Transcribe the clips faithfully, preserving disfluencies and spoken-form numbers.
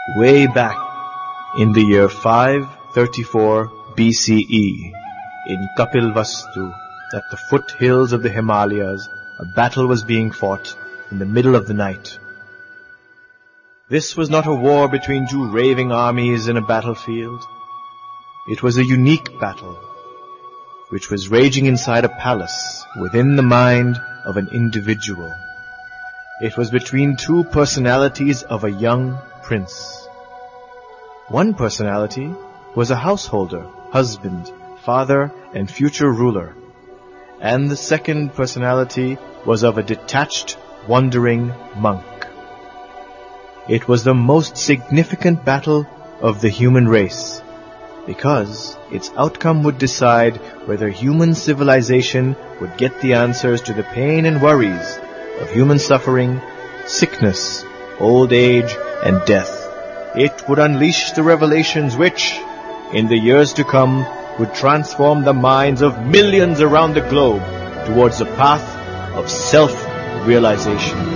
way back in the year five thirty-four B C E, in Kapilvastu, at the foothills of the Himalayas, a battle was being fought in the middle of the night. This was not a war between two raving armies in a battlefield. It was a unique battle, which was raging inside a palace within the mind of an individual. It was between two personalities of a young prince. One personality was a householder, husband, father, and future ruler. And the second personality was of a detached, wandering monk. It was the most significant battle of the human race, because its outcome would decide whether human civilization would get the answers to the pain and worries of human suffering, sickness, old age, and death. It would unleash the revelations which, in the years to come, would transform the minds of millions around the globe towards the path of self-realization.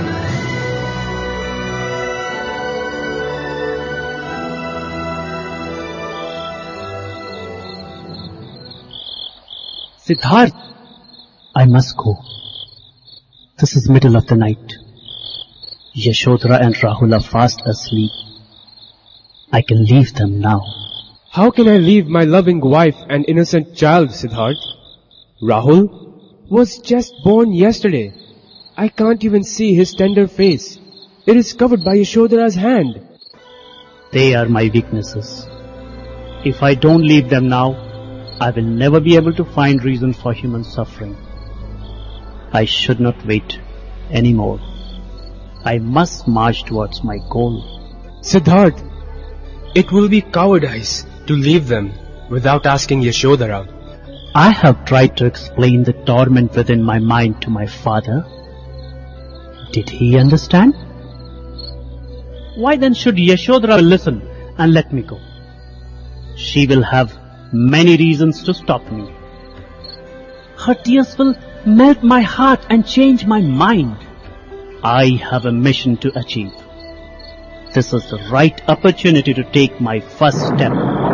Siddharth, I must go. This is middle of the night. Yashodhara and Rahul are fast asleep. I can leave them now. How can I leave my loving wife and innocent child, Siddharth? Rahul was just born yesterday. I can't even see his tender face. It is covered by Yashodhara's hand. They are my weaknesses. If I don't leave them now, I will never be able to find reason for human suffering. I should not wait anymore. I must march towards my goal. Siddharth, it will be cowardice to leave them without asking Yashodhara. I have tried to explain the torment within my mind to my father. Did he understand? Why then should Yashodhara listen and let me go? She will have many reasons to stop me. Her tears will melt my heart and change my mind. I have a mission to achieve. This is the right opportunity to take my first step.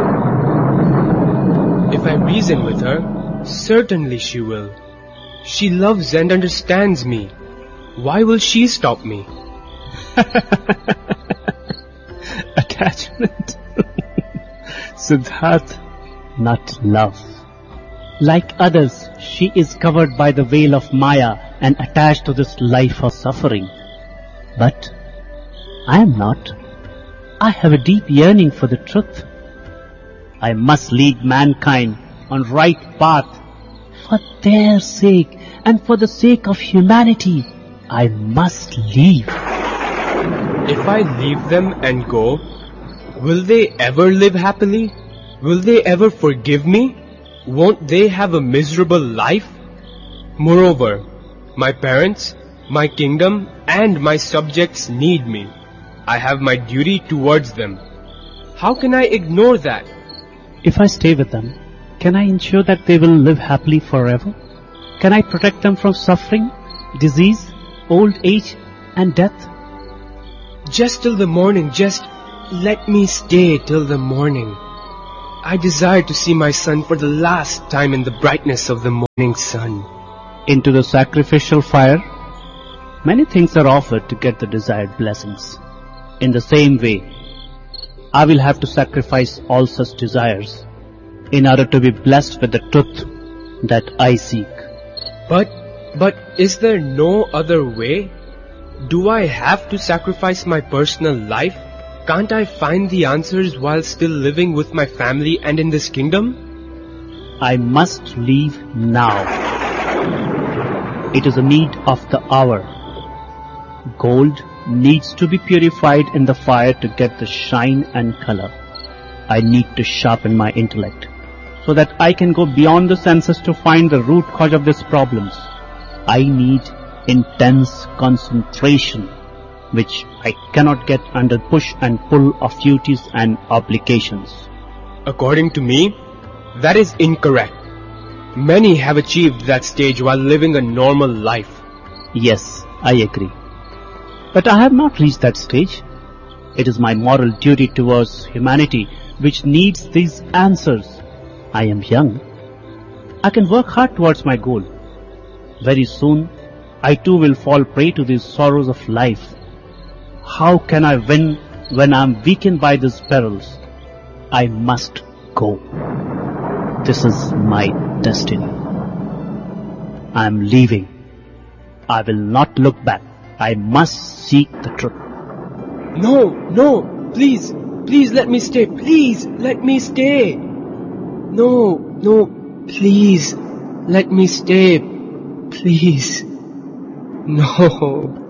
If I reason with her, certainly she will. She loves and understands me. Why will she stop me? Attachment. Siddharth, not love. Like others, she is covered by the veil of Maya and attached to this life of suffering. But I am not. I have a deep yearning for the truth. I must lead mankind on right path. For their sake and for the sake of humanity, I must leave. If I leave them and go, will they ever live happily? Will they ever forgive me? Won't they have a miserable life? Moreover, my parents, my kingdom, and my subjects need me. I have my duty towards them. How can I ignore that? If I stay with them, can I ensure that they will live happily forever? Can I protect them from suffering, disease, old age, and death? Just till the morning, just let me stay till the morning. I desire to see my son for the last time in the brightness of the morning sun. Into the sacrificial fire, many things are offered to get the desired blessings. In the same way, I will have to sacrifice all such desires in order to be blessed with the truth that I seek. But, but is there no other way? Do I have to sacrifice my personal life? Can't I find the answers while still living with my family and in this kingdom? I must leave now. It is a need of the hour. Gold needs to be purified in the fire to get the shine and color. I need to sharpen my intellect so that I can go beyond the senses to find the root cause of these problems. I need intense concentration, which I cannot get under push and pull of duties and obligations. According to me, that is incorrect. Many have achieved that stage while living a normal life. Yes, I agree. But I have not reached that stage. It is my moral duty towards humanity which needs these answers. I am young. I can work hard towards my goal. Very soon, I too will fall prey to these sorrows of life. How can I win when I am weakened by these perils? I must go. This is my destiny. I am leaving. I will not look back. I must seek the truth. No, no, please, please let me stay. Please, let me stay. No, no, please, let me stay. Please. No.